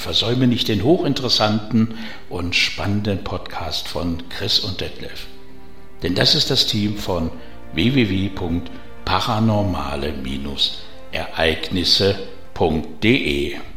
versäume nicht den hochinteressanten und spannenden Podcast von Chris und Detlef. Denn das ist das Team von www.paranormale-ereignisse.de.